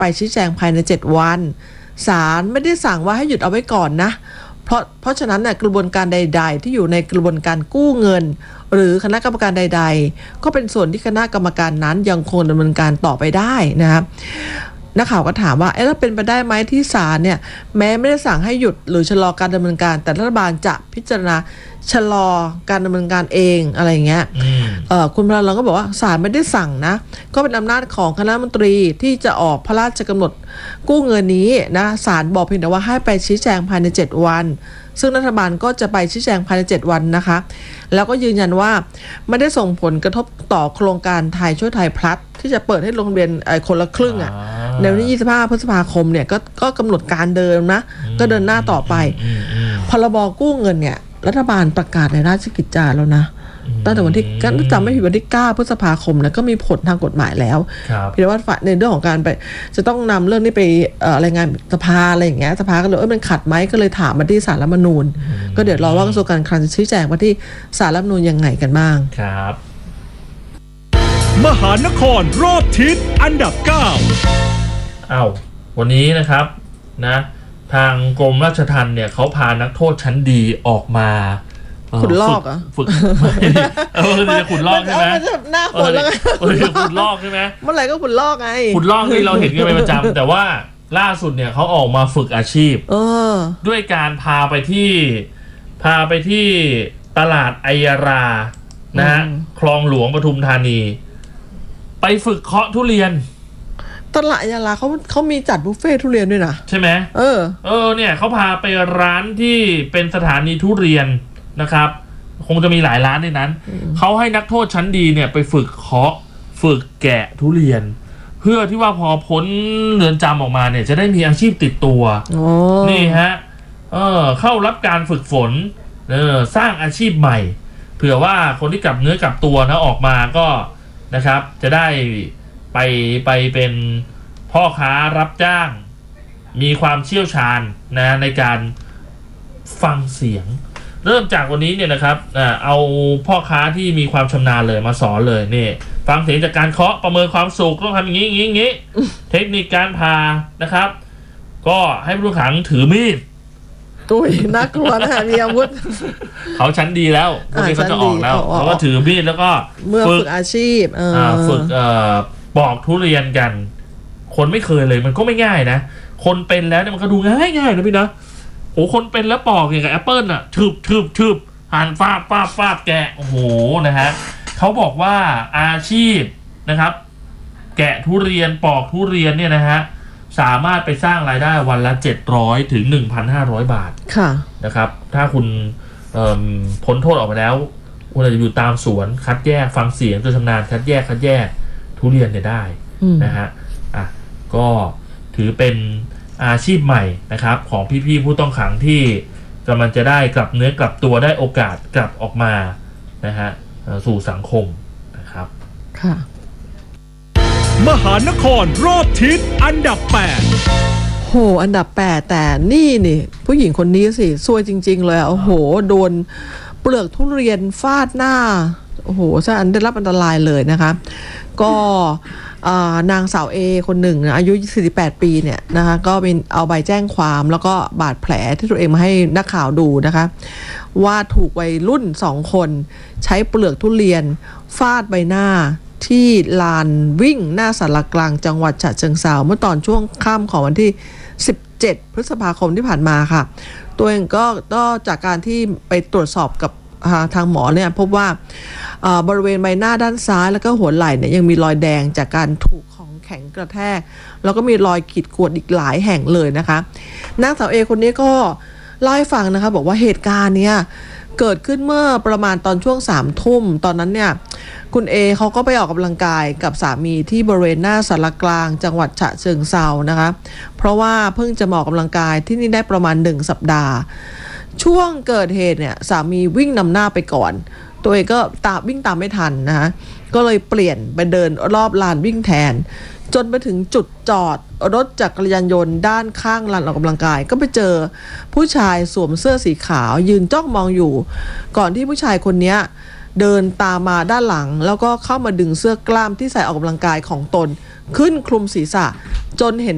ไปชี้แจงภายใน7วันศาลไม่ได้สั่งว่าให้หยุดเอาไว้ก่อนนะเพราะฉะนั้นเนี่ยกระบวนการใดๆที่อยู่ในกระบวนการกู้เงินหรือคณะกรรมการใดๆก็เป็นส่วนที่คณะกรรมการนั้นยังคงดำเนินการต่อไปได้นะครับนักข่าวก็ถามว่าแล้วเป็นไปได้ไหมที่ศาลเนี่ยแม้ไม่ได้สั่งให้หยุดหรือชะลอการดำเนินการแต่รัฐบาลจะพิจารณาชะลอการดำเนินการเองอะไรอย่างเงี้ยคุณพลเราก็บอกว่าศาลไม่ได้สั่งนะก็เป็นอำนาจของคณะมนตรีที่จะออกพระราชกำหนดกู้เงินนี้นะศาลบอกเพียงแต่ว่าให้ไปชี้แจงภายใน7วันซึ่งรัฐบาลก็จะไปชี้แจงภายใน7วันนะคะแล้วก็ยืนยันว่าไม่ได้ส่งผลกระทบต่อโครงการไทยช่วยไทยพลัสที่จะเปิดให้ลงทะเบียนคนละครึ่งในวันที่25พฤษภาคมเนี่ยก็กำหนดการเดินนะก็เดินหน้าต่อไปพรบกู้เงินเนี่ยรัฐบาลประกาศในราชกิจจาแล้วนะตั้งแต่วันที่จำไม่ผิดวันที่9พฤษภาคมแล้วก็มีผลทางกฎหมายแล้วเพียงว่าในเรื่องของการไปจะต้องนำเรื่องนี้ไปรายงานสภาอะไรอย่างเงี้ยสภาก็เลยมันขัดไหมก็เลยถามมาที่ศาลรัฐธรรมนูญก็เดี๋ยวรอว่ากระทรวงการคลังจะชี้แจงว่าที่ศาลรัฐธรรมนูญยังไงกันบ้างครับมหานครรอบทิศอันดับ9วันนี้นะครับนะทางกรมราชทัณฑ์เนี่ยเขาพานักโทษชั้นดีออกมาขุดลอกอ่ะฝึกจะขุดลอกใช่ไหมหน้าคนแล้วไงขุดลอกใช่ไหมเมื่อไหร่ก็ขุดลอกไงขุดลอกที่เราเห็นกันเป็นประจำแต่ว่าล่าสุดเนี่ยเขาออกมาฝึกอาชีพด้วยการพาไปที่ตลาดไอยารานะฮะคลองหลวงปทุมธานีไปฝึกเคาะทุเรียนตลาดยาลาเขามีจัดบุฟเฟ่ทุเรียนด้วยนะใช่ไหมเนี่ยเขาพาไปร้านที่เป็นสถานีทุเรียนนะครับคงจะมีหลายร้านในนั้นเขาให้นักโทษชั้นดีเนี่ยไปฝึกเคาะฝึกแกะทุเรียนเพื่อที่ว่าพอพ้นเรือนจำออกมาเนี่ยจะได้มีอาชีพติดตัวนี่ฮะเข้ารับการฝึกฝนสร้างอาชีพใหม่เผื่อว่าคนที่กลับเนื้อกลับตัวนะออกมาก็นะครับจะได้ไปเป็นพ่อค้ารับจ้างมีความเชี่ยวชาญนะในการฟังเสียงเริ่มจากวันนี้เนี่ยนะครับเอาพ่อค้าที่มีความชำนาญเลยมาสอนเลยนี่ฟังเสียงจากการเคาะประเมินความสุขต้องทำอย่างนี้เทคนิคการพานะครับก็ให้ผู้ต้องขังถือมีดตุ้ยน่ากลัวนะมีอาวุธเขาชั้นดีแล้วพวกนี้เขาจะออกแล้วเขาก็ถือมีดแล้วก็ฝึกอาชีพฝึกปอกทุเรียนกันคนไม่เคยเลยมันก็ไม่ง่ายนะคนเป็นแล้วเนี่ยมันก็ดูง่ายนะพี่นะโอ้คนเป็นแล้วปอกอย่างกับแอปเปิลทึบหั่นฟาดแกะโอ้โหนะฮะเขาบอกว่าอาชีพนะครับแกะทุเรียนปอกทุเรียนเนี่ยนะฮะสามารถไปสร้างรายได้วันละ700 ถึง 1,500 บาทนะครับถ้าคุณพ้นโทษออกมาแล้วคุณอาจจะอยู่ตามสวนคัดแยกฟังเสียงจนชำนาญคัดแยกทุเรียนเนี่ยได้นะฮะก็ถือเป็นอาชีพใหม่นะครับของพี่ๆผู้ต้องขังที่กำลังจะได้กลับเนื้อกลับตัวได้โอกาสกลับออกมานะฮะสู่สังคมนะครับค่ะมหานครรอบทิศอันดับ8 โหอันดับ8แต่นี่ผู้หญิงคนนี้สิซวยจริงๆเลยโอ้โหโดนเปลือกทุเรียนฟาดหน้าโอ้โหซะอันได้รับอันตรายเลยนะคะก็นางสาวเอคนหนึ่งอายุ48ปีเนี่ยนะคะก็เป็นเอาใบแจ้งความแล้วก็บาดแผลที่ตัวเองมาให้นักข่าวดูนะคะว่าถูกวัยรุ่น2คนใช้เปลือกทุเรียนฟาดใบหน้าที่ลานวิ่งหน้าศาลากลางจังหวัดฉะเชิงเทราเมื่อตอนช่วงค่ำของวันที่17พฤษภาคมที่ผ่านมาค่ะตัวเองก็จากการที่ไปตรวจสอบกับทางหมอเนี่ยพบว่าบริเวณใบหน้าด้านซ้ายแล้วก็หัวไหล่เนี่ยยังมีรอยแดงจากการถูกของแข็งกระแทกแล้วก็มีรอยขีดข่วนอีกหลายแห่งเลยนะคะนางสาวเอคนนี้ก็เล่าให้ฟังนะคะบอกว่าเหตุการณ์เนี้ยเกิดขึ้นเมื่อประมาณตอนช่วง3 ทุ่มตอนนั้นเนี่ยคุณเอเขาก็ไปออกกำลังกายกับสามีที่บริเวณหน้าศาลากลางจังหวัดฉะเชิงเทรานะคะเพราะว่าเพิ่งจะมาออกกำลังกายที่นี่ได้ประมาณ1 สัปดาห์ช่วงเกิดเหตุเนี่ยสามีวิ่งนำหน้าไปก่อนตัวเองก็วิ่งตามไม่ทันนะคะก็เลยเปลี่ยนไปเดินรอบลานวิ่งแทนจนไปถึงจุดจอดรถจักรยานยนต์ด้านข้างลานออกกำลังกายก็ไปเจอผู้ชายสวมเสื้อสีขาวยืนจ้องมองอยู่ก่อนที่ผู้ชายคนนี้เดินตามมาด้านหลังแล้วก็เข้ามาดึงเสื้อกล้ามที่ใส่ออกกำลังกายของตนขึ้นคลุมศีรษะจนเห็น